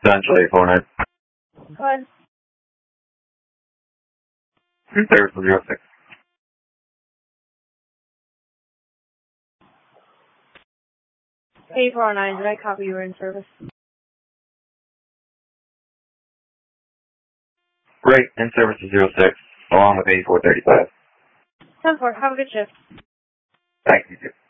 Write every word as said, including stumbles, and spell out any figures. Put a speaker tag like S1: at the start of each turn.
S1: Central eight four nine.
S2: Go ahead.
S1: Service zero six.
S2: eight four nine, did I copy you were in service?
S1: Right, in service to zero six, along with eighty-four thirty-five.
S2: ten four, have a good shift.
S1: Thank you.